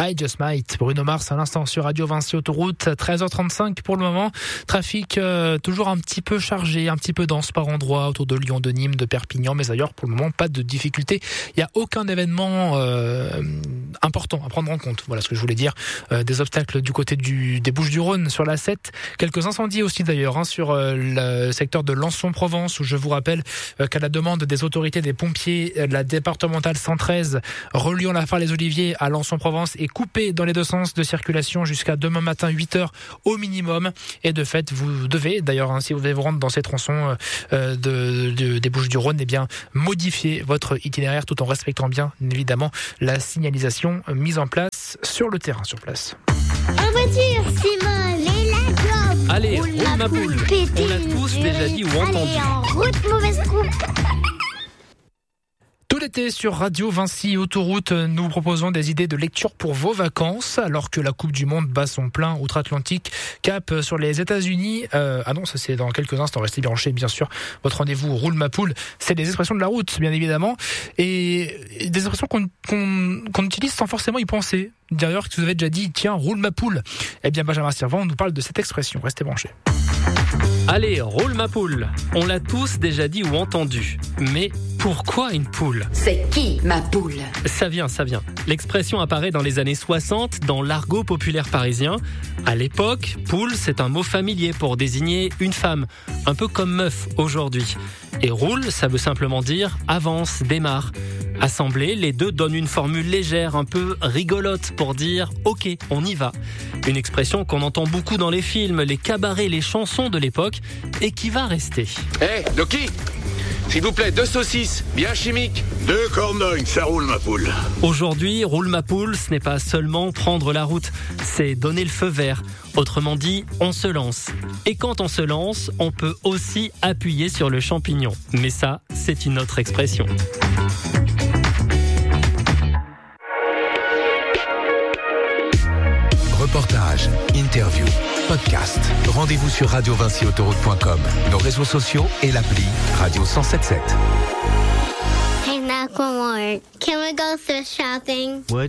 I Just Might. Bruno Mars à l'instant sur Radio Vinci Autoroute, 13h35 pour le moment. Trafic toujours un petit peu chargé, un petit peu dense par endroits autour de Lyon, de Nîmes, de Perpignan, mais ailleurs pour le moment pas de difficultés. Il n'y a aucun événement important à prendre en compte. Voilà ce que je voulais dire. Des obstacles du côté des Bouches-du-Rhône sur la 7. Quelques incendies aussi d'ailleurs sur le secteur de Lançon-Provence, où je vous rappelle qu'à la demande des autorités, des pompiers, la départementale 113 reliant la Phare les Oliviers à Lançon-Provence est coupée dans les deux sens de circulation jusqu'à demain matin 8h au minimum. Et de fait, vous devez d'ailleurs, si vous devez vous rendre dans ces tronçons des Bouches-du-Rhône, modifier votre itinéraire tout en respectant bien évidemment la signalisation mise en place sur le terrain sur place. En voiture, Simone et la globe. Allez, roule ma poule. On l'a tous déjà dit ou entendu. Allez, en route, mauvaise coupe. Tout l'été sur Radio Vinci Autoroute, nous proposons des idées de lecture pour vos vacances, alors que la Coupe du Monde bat son plein outre-Atlantique, cap sur les États-Unis. Ça c'est dans quelques instants, restez branchés bien sûr. Votre rendez-vous roule ma poule, c'est des expressions de la route, bien évidemment, et des expressions qu'on utilise sans forcément y penser. D'ailleurs, que vous avez déjà dit, tiens, roule ma poule. Eh bien, Benjamin Servan nous parle de cette expression. Restez branchés. Allez, roule ma poule. On l'a tous déjà dit ou entendu. Mais pourquoi une poule ? C'est qui ma poule ? Ça vient. L'expression apparaît dans les années 60 dans l'argot populaire parisien. À l'époque, poule, c'est un mot familier pour désigner une femme, un peu comme meuf aujourd'hui. Et roule, ça veut simplement dire avance, démarre. Assemblés, les deux donnent une formule légère, un peu rigolote pour dire « ok, on y va ». Une expression qu'on entend beaucoup dans les films, les cabarets, les chansons de l'époque et qui va rester. Hé, Loki, s'il vous plaît, 2 saucisses, bien chimiques. 2 cornognes, ça roule ma poule. Aujourd'hui, roule ma poule, ce n'est pas seulement prendre la route, c'est donner le feu vert. Autrement dit, on se lance. Et quand on se lance, on peut aussi appuyer sur le champignon. Mais ça, c'est une autre expression. Reportages, interviews, podcasts. Rendez-vous sur radiovinciautoroute.com, nos réseaux sociaux et l'appli Radio 107.7. Hey, Macklemore, can we go thrift shopping? What?